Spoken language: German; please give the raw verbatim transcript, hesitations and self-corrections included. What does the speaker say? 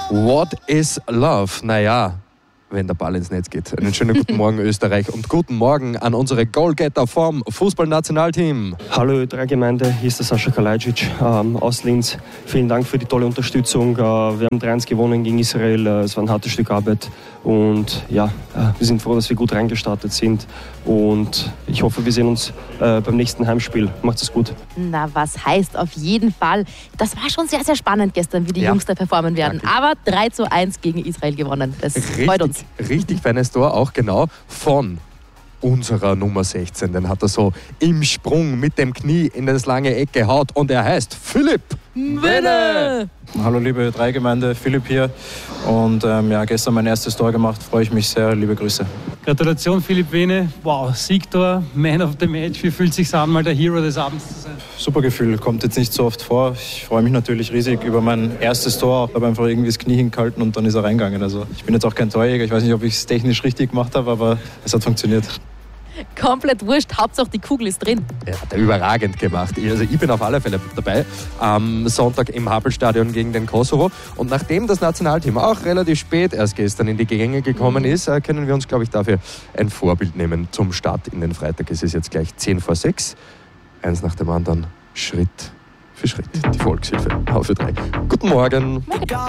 What is love? Naja, wenn der Ball ins Netz geht. Einen schönen guten Morgen Österreich und guten Morgen an unsere Goalgetter vom Fußballnationalteam. Hallo Ö drei Gemeinde, hier ist der Sascha Kalajdzic ähm, aus Linz. Vielen Dank für die tolle Unterstützung. Äh, wir haben drei eins gewonnen gegen Israel. Äh, es war ein hartes Stück Arbeit und ja, äh, wir sind froh, dass wir gut reingestartet sind und ich hoffe, wir sehen uns äh, beim nächsten Heimspiel. Macht's es gut. Na, was heißt auf jeden Fall? Das war schon sehr, sehr spannend gestern, wie die Ja. Jungs da performen werden. Danke. Aber drei zu eins gegen Israel gewonnen. Das freut uns. Richtig feines Tor, auch genau von unserer Nummer sechzehn. Den hat er so im Sprung mit dem Knie in das lange Eck gehaut und er heißt Philipp Wenne. Hallo liebe Ö drei Gemeinde, Philipp hier und ähm, ja, gestern mein erstes Tor gemacht, freue ich mich sehr, liebe Grüße. Gratulation Philipp Wene, wow, Siegtor, Man of the Match, wie fühlt es sich an, mal der Hero des Abends zu sein? Super Gefühl, kommt jetzt nicht so oft vor. Ich freue mich natürlich riesig über mein erstes Tor, ich habe einfach irgendwie das Knie hingehalten und dann ist er reingegangen. Also ich bin jetzt auch kein Torjäger, ich weiß nicht, ob ich es technisch richtig gemacht habe, aber es hat funktioniert. Komplett wurscht, Hauptsache die Kugel ist drin. Ja, hat er überragend gemacht. Also ich bin auf alle Fälle dabei am Sonntag im Happelstadion gegen den Kosovo. Und nachdem das Nationalteam auch relativ spät erst gestern in die Gänge gekommen ist, können wir uns, glaube ich, dafür ein Vorbild nehmen zum Start in den Freitag. Es ist jetzt gleich zehn vor sechs. Eins nach dem anderen, Schritt für Schritt. Die Volkshilfe auf Ö drei. Guten Morgen.